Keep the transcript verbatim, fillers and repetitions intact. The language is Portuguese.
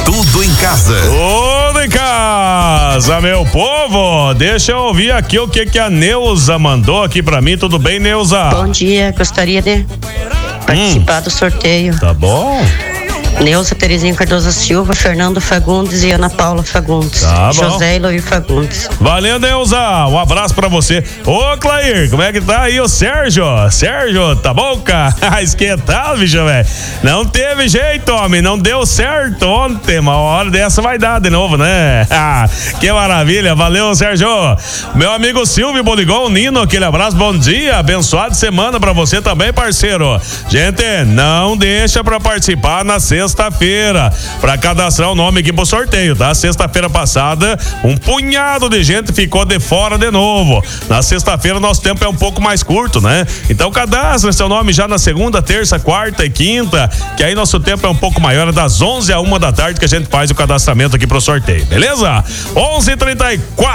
Tudo em casa. Tudo em casa, meu povo. Deixa eu ouvir aqui o que que a Neuza mandou aqui pra mim. Tudo bem, Neuza? Bom dia, gostaria de participar hum. do sorteio. Tá bom. Neuza Terezinha Cardoso Silva, Fernando Fagundes e Ana Paula Fagundes. Tá bom. José Eloy Fagundes. Valeu, Neuza. Um abraço pra você. Ô, Clair, como é que tá aí o Sérgio? Sérgio, tá bom, cara? Esquentado, bicho, velho. Não teve jeito, homem. Não deu certo ontem. Uma hora dessa vai dar de novo, né? Ah, que maravilha. Valeu, Sérgio. Meu amigo Silvio Boligon, Nino, aquele abraço. Bom dia. Abençoada semana pra você também, parceiro. Gente, não deixa pra participar na sexta. Sexta-feira, para cadastrar o nome aqui pro sorteio, tá? Sexta-feira passada, um punhado de gente ficou de fora de novo. Na sexta-feira, nosso tempo é um pouco mais curto, né? Então, cadastre seu nome já na segunda, terça, quarta e quinta, que aí nosso tempo é um pouco maior, é das onze a uma da tarde que a gente faz o cadastramento aqui pro sorteio, beleza? onze e trinta e quatro.